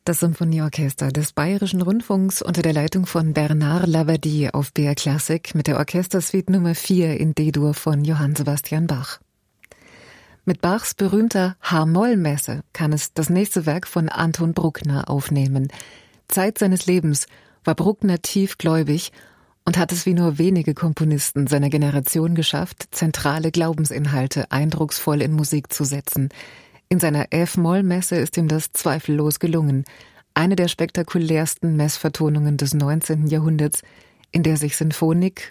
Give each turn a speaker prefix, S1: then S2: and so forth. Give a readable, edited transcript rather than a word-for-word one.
S1: Das Symphonieorchester des Bayerischen Rundfunks unter der Leitung von Bernard Lavardie auf BR Classic mit der Orchestersuite Nummer 4 in D-Dur von Johann Sebastian Bach. Mit Bachs berühmter H-Moll-Messe kann es das nächste Werk von Anton Bruckner aufnehmen. Zeit seines Lebens war Bruckner tiefgläubig und hat es wie nur wenige Komponisten seiner Generation geschafft, zentrale Glaubensinhalte eindrucksvoll in Musik zu setzen. In seiner F-Moll-Messe ist ihm das zweifellos gelungen. Eine der spektakulärsten Messvertonungen des 19. Jahrhunderts, in der sich Sinfonik